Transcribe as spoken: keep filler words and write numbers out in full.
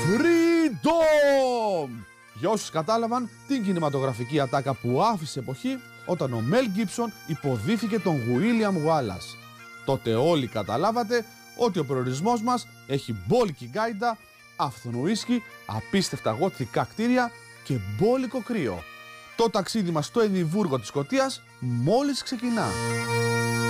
Freedom! Για όσους κατάλαβαν την κινηματογραφική ατάκα που άφησε εποχή όταν ο Μέλ Γκίψον υποδίθηκε τον Γουίλιαμ Γουάλλας. Τότε όλοι καταλάβατε ότι ο προορισμός μας έχει μπόλικη γκάιντα, άφθονο ουίσκι, απίστευτα γοτθικά κτίρια και μπόλικο κρύο. Το ταξίδι μας στο Εδιμβούργο της Σκωτίας μόλις ξεκινά.